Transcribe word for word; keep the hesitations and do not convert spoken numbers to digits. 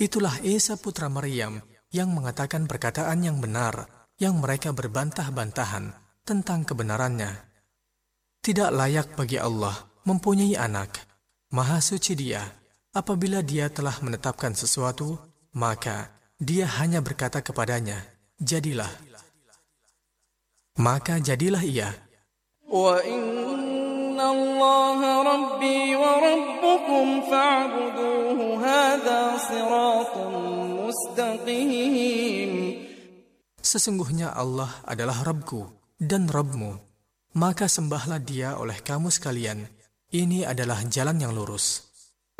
Itulah Isa putra Maryam yang mengatakan perkataan yang benar, yang mereka berbantah-bantahan tentang kebenarannya. Tidak layak bagi Allah mempunyai anak. Maha suci Dia. Apabila Dia telah menetapkan sesuatu, maka Dia hanya berkata kepadanya, jadilah. Maka jadilah ia. Wa inna Allah rabbi wa rabbukum fa'buduhu hadza siratun mustaqim. Sesungguhnya Allah adalah Rabbku dan Rabbmu, maka sembahlah Dia oleh kamu sekalian. Ini adalah jalan yang lurus.